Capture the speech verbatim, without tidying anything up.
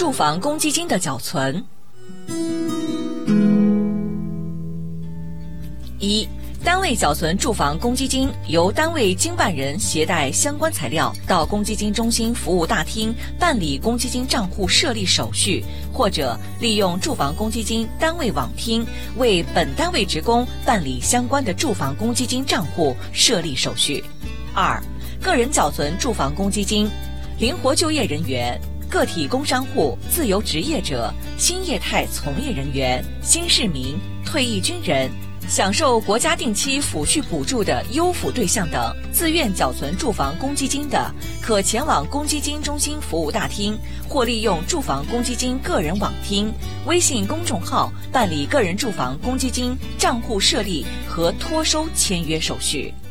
住房公积金的缴存。一、单位缴存住房公积金，由单位经办人携带相关材料到公积金中心服务大厅办理公积金账户设立手续，或者利用住房公积金单位网厅为本单位职工办理相关的住房公积金账户设立手续。二、个人缴存住房公积金，灵活就业人员、个体工商户、自由职业者、新业态从业人员、新市民、退役军人、享受国家定期抚恤补助的优抚对象等，自愿缴存住房公积金的，可前往公积金中心服务大厅，或利用住房公积金个人网厅、微信公众号办理个人住房公积金账户设立和托收签约手续。